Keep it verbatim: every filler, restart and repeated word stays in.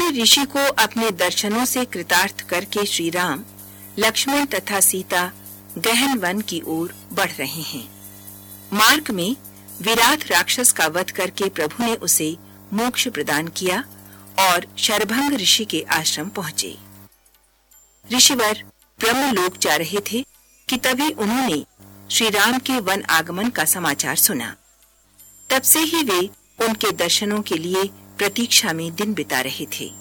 ऋषि को अपने दर्शनों से कृतार्थ करके श्री राम, लक्ष्मण तथा सीता गहन वन की ओर बढ़ रहे हैं। मार्ग में विराट राक्षस का वध करके प्रभु ने उसे मोक्ष प्रदान किया और शरभंग ऋषि के आश्रम पहुंचे। ऋषिवर ब्रह्मलोक जा रहे थे कि तभी उन्होंने श्री राम के वन आगमन का समाचार सुना। तब से ही वे उनके दर्शनों के लिए प्रतीक्षा में दिन बिता रहे थे।